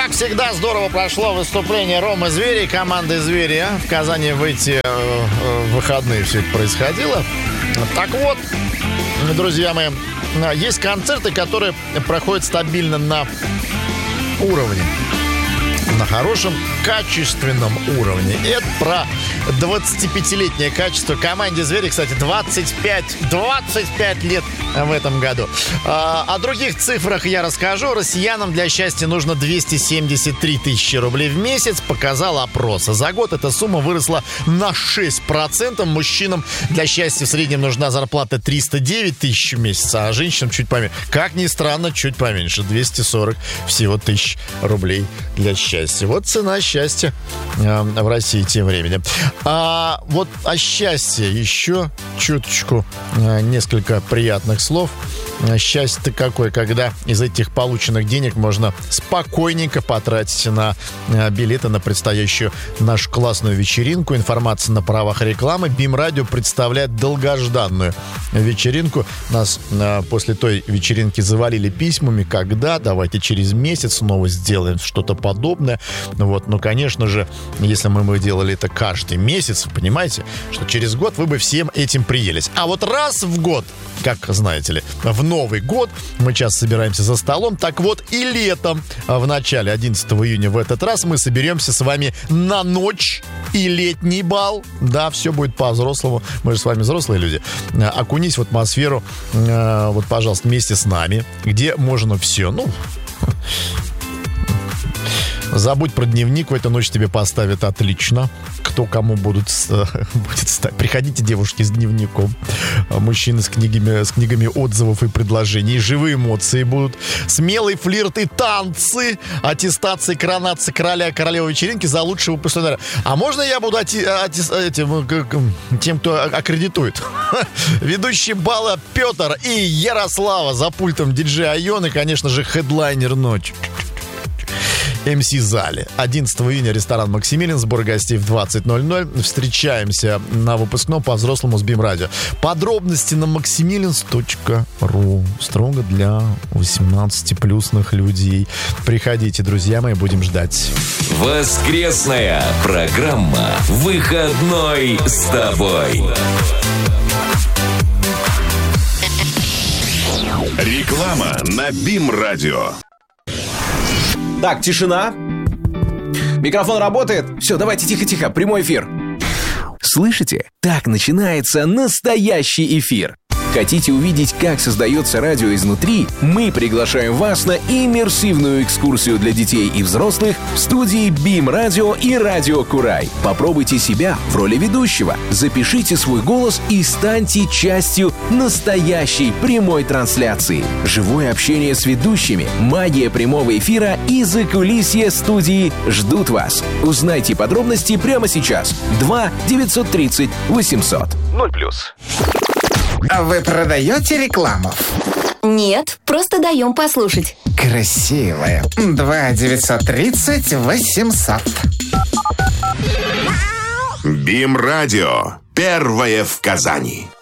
Как всегда, здорово прошло выступление Ромы Звери, команды Звери. В Казани в эти выходные все это происходило. Так вот, друзья мои, есть концерты, которые проходят стабильно на уровне. На хорошем, качественном уровне. Это про 25-летнее качество команде «Звери». Кстати, 25 лет в этом году. О других цифрах я расскажу. Россиянам для счастья нужно 273 тысячи рублей в месяц, показал опрос. За год эта сумма выросла на 6%. Мужчинам для счастья в среднем нужна зарплата 309 тысяч в месяц, а женщинам чуть поменьше. Как ни странно, чуть поменьше. 240 всего тысяч рублей для счастья. Вот цена счастья в России тем временем. А вот о счастье еще чуточку, несколько приятных слов. Счастье-то какое, когда из этих полученных денег можно спокойненько потратить на билеты на предстоящую нашу классную вечеринку. Информация на правах рекламы. БИМ-радио представляет долгожданную вечеринку. Нас после той вечеринки завалили письмами. Когда? Давайте через месяц снова сделаем что-то подобное. Вот, ну, конечно же, если мы делали это каждый месяц, понимаете, что через год вы бы всем этим приелись. А вот раз в год, как знаете ли, в Новый год мы часто собираемся за столом. Так вот, и летом, в начале 11 июня в этот раз мы соберемся с вами на ночь и летний бал. Да, все будет по-взрослому. Мы же с вами взрослые люди. Окунись в атмосферу, вот, пожалуйста, вместе с нами, где можно все. Ну, забудь про дневник, в эту ночь тебе поставят отлично. Кто кому будет ставить. Приходите, девушки, с дневником. Мужчины с книгами отзывов и предложений. Живые эмоции будут. Смелый флирт и танцы. Аттестация, коронация короля, королевы вечеринки за лучшего выпускника. А можно я буду тем, кто аккредитует? Ведущий бала Петр и Ярослава за пультом диджей Айон и, конечно же, хедлайнер ночи. МС Зале. 11 июня ресторан «Максимилиан». Сбор гостей в 20:00. Встречаемся на выпускном по-взрослому с БИМ-радио. Подробности на maximilians.ru. Строго для 18+ людей. Приходите, друзья мои, будем ждать. Воскресная программа «Выходной с тобой». Реклама на БИМ-радио. Так, тишина. Микрофон работает? Все, давайте тихо-тихо, прямой эфир. Слышите? Так начинается настоящий эфир. Хотите увидеть, как создается радио изнутри? Мы приглашаем вас на иммерсивную экскурсию для детей и взрослых в студии БИМ-радио и Радио Курай. Попробуйте себя в роли ведущего, запишите свой голос и станьте частью настоящей прямой трансляции. Живое общение с ведущими, магия прямого эфира и закулисье студии ждут вас. Узнайте подробности прямо сейчас. 2-930-800. 0+. А вы продаете рекламу? Нет, просто даем послушать. Красивая. 2-930-800. БИМ-радио. Первое в Казани.